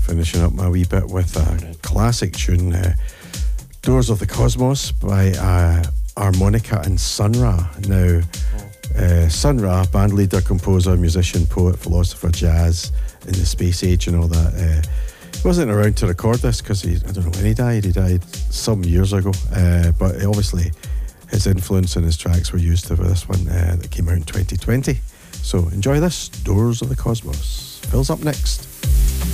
Finishing up my wee bit with a classic tune, Doors of the Cosmos by Harmonica and Sun Ra. Now, Sun Ra, band leader, composer, musician, poet, philosopher, jazz in the space age and all that. Wasn't around to record this because I don't know when he died. He died some years ago, but obviously his influence and his tracks were used for this one that came out in 2020. So enjoy this, Doors of the Cosmos. Phil's up next.